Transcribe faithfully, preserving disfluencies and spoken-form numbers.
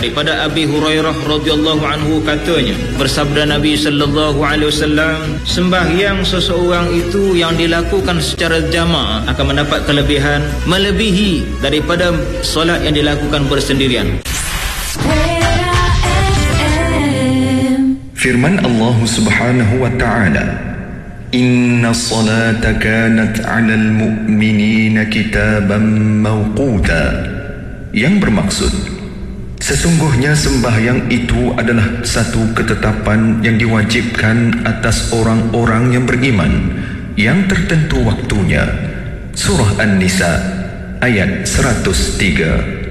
daripada Abi Hurairah radhiyallahu anhu katanya, bersabda Nabi sallallahu alaihi wasallam, sembahyang seseorang itu yang dilakukan secara jamaah akan mendapat kelebihan melebihi daripada solat yang dilakukan bersendirian. Firman Allah Subhanahu wa taala, Inna salata kanat 'alal mu'minina kitaban mawquta, yang bermaksud sesungguhnya sembahyang itu adalah satu ketetapan yang diwajibkan atas orang-orang yang beriman, yang tertentu waktunya. Surah An-Nisa ayat seratus tiga.